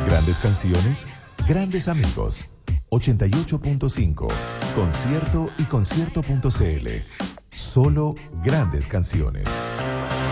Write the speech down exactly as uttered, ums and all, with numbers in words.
Grandes canciones, grandes amigos. ochenta y ocho punto cinco. Concierto y concierto punto c l. Solo grandes canciones.